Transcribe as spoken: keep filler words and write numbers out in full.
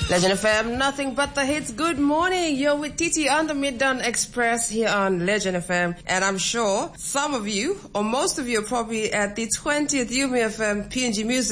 Legend F M, nothing but the hits. Good morning. You're with Titi on the Middawn Express here on Legend F M. And I'm sure some of you, or most of you, are probably at the twentieth U M F M P N G Music